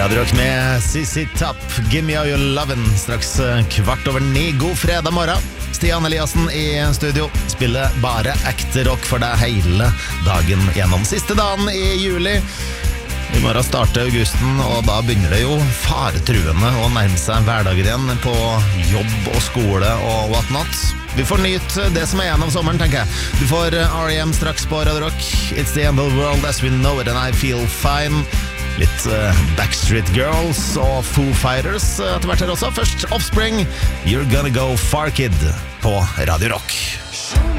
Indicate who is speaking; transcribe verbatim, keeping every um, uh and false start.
Speaker 1: Radio Rock med C C Top, Gimme All Your Lovin'. Straks kvart over ni, god fredag morgen. Stian Eliassen i studio. Spiller bare ekte rock for deg hele dagen gjennom. Siste dagen i juli. I morgen starter augusten, og da begynner det jo faretruende å nærme seg hverdager igjen på jobb og skole og whatnot. Vi får nyte det som er igjen av sommeren, tenker jeg. Du får R E M straks på Radio Rock. It's the end of the world as we know it, and I feel fine. Litt uh, Backstreet Girls og Foo Fighters etter hvert her også. Først Offspring, You're Gonna Go Far Kid på Radio Rock.